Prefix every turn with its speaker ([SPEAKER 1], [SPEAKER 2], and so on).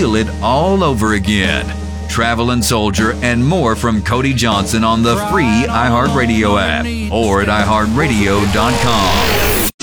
[SPEAKER 1] feel it all over again. Traveling Soldier and more from Cody Johnson on the free iHeartRadio app or at iHeartRadio.com.